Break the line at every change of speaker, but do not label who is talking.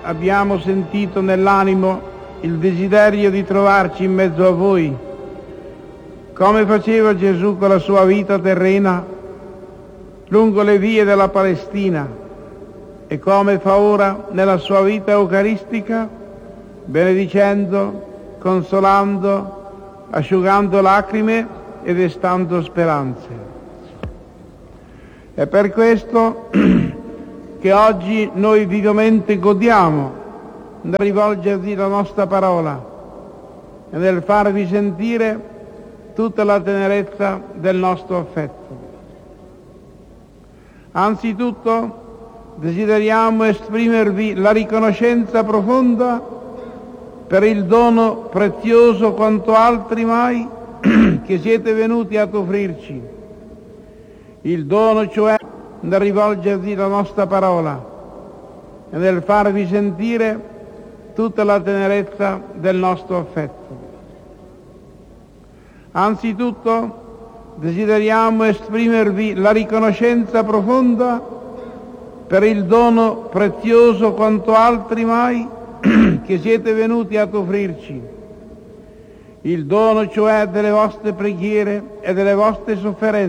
abbiamo sentito nell'animo il desiderio di trovarci in mezzo a voi, come faceva Gesù con la sua vita terrena lungo le vie della Palestina e come fa ora nella sua vita eucaristica, benedicendo, consolando, asciugando lacrime e destando speranze. È per questo che oggi noi vivamente godiamo nel rivolgervi la nostra parola e nel farvi sentire tutta la tenerezza del nostro affetto. Anzitutto desideriamo esprimervi la riconoscenza profonda per il dono prezioso quanto altri mai che siete venuti ad offrirci, il dono cioè nel rivolgervi la nostra parola e nel farvi sentire tutta la tenerezza del nostro affetto. Anzitutto desideriamo esprimervi la riconoscenza profonda per il dono prezioso quanto altri mai che siete venuti ad offrirci, il dono cioè delle vostre preghiere e delle vostre sofferenze,